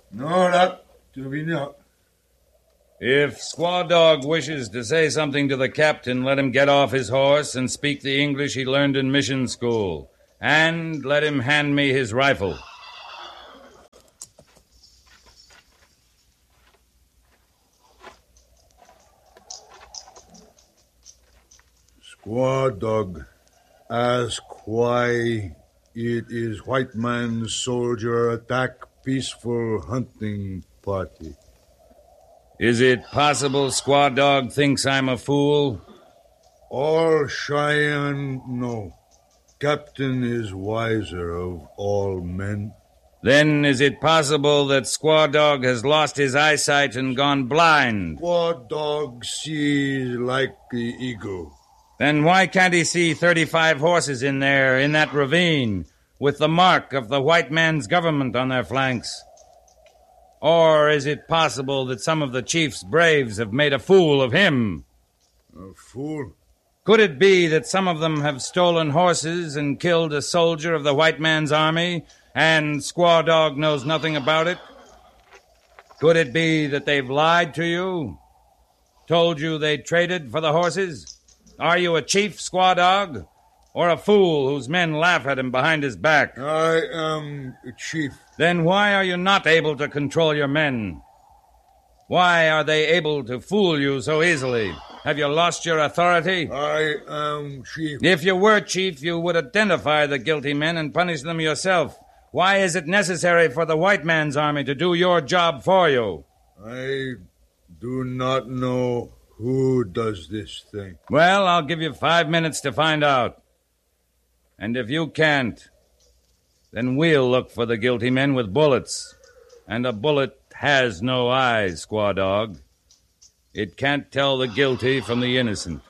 No, that to be not. If Squaw Dog wishes to say something to the captain, let him get off his horse and speak the English he learned in mission school. And let him hand me his rifle. Squaw Dog, ask why it is white man's soldier attack peaceful hunting party. Is it possible Squaw Dog thinks I'm a fool? All Cheyenne know. Captain is wiser of all men. Then is it possible that Squaw Dog has lost his eyesight and gone blind? Squaw Dog sees like the eagle. Then why can't he see 35 horses in there, in that ravine, with the mark of the white man's government on their flanks? Or is it possible that some of the chief's braves have made a fool of him? A fool? Could it be that some of them have stolen horses and killed a soldier of the white man's army, and Squaw Dog knows nothing about it? Could it be that they've lied to you? Told you they traded for the horses? Are you a chief, Squaw Dog? Or a fool whose men laugh at him behind his back? I am a chief. Then why are you not able to control your men? Why are they able to fool you so easily? Have you lost your authority? I am chief. If you were chief, you would identify the guilty men and punish them yourself. Why is it necessary for the white man's army to do your job for you? I do not know who does this thing. Well, I'll give you 5 minutes to find out. And if you can't, then we'll look for the guilty men with bullets. And a bullet has no eyes, Squaw Dog. It can't tell the guilty from the innocent.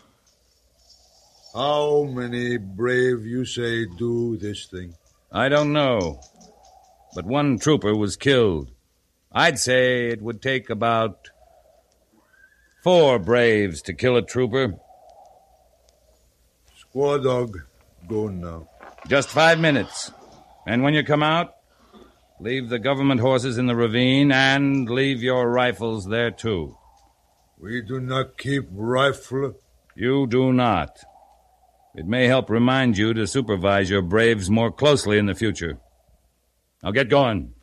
How many brave, you say, do this thing? I don't know. But one trooper was killed. I'd say it would take about 4 braves to kill a trooper. Squaw Dog, go now. Just 5 minutes. And when you come out, leave the government horses in the ravine and leave your rifles there, too. We do not keep rifle. You do not. It may help remind you to supervise your braves more closely in the future. Now get going.